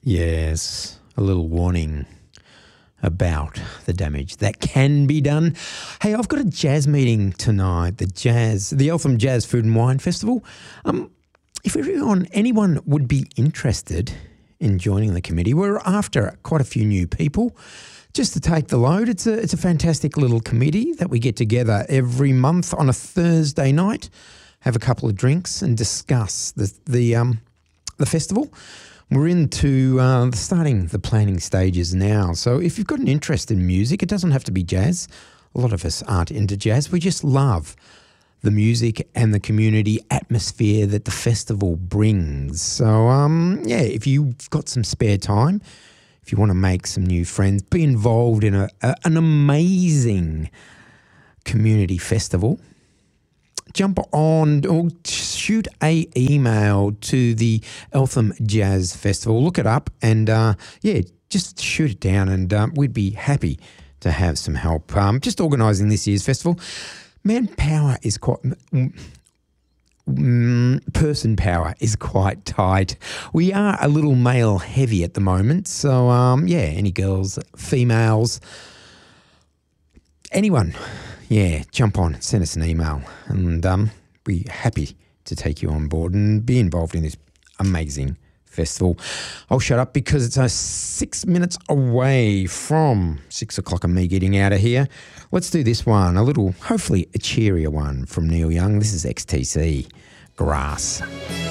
Yes, a little warning about the damage that can be done. Hey, I've got a jazz meeting tonight, the Eltham Jazz Food and Wine Festival. If anyone would be interested in joining the committee, we're after quite a few new people just to take the load. It's a fantastic little committee that we get together every month on a Thursday night, have a couple of drinks and discuss the festival. We're into starting the planning stages now. So if you've got an interest in music, it doesn't have to be jazz. A lot of us aren't into jazz. We just love the music and the community atmosphere that the festival brings. So, if you've got some spare time, if you want to make some new friends, be involved in an amazing community festival, jump on or shoot a email to the Eltham Jazz Festival. Look it up and, just shoot it down and we'd be happy to have some help. Just organising this year's festival. Manpower is person power is quite tight. We are a little male heavy at the moment. So, any girls, females, anyone, jump on, send us an email and be happy to take you on board and be involved in this amazing festival. I'll shut up because it's 6 minutes away from 6 o'clock and me getting out of here. Let's do this one, hopefully a cheerier one from Neil Young. This is XTC, Grass.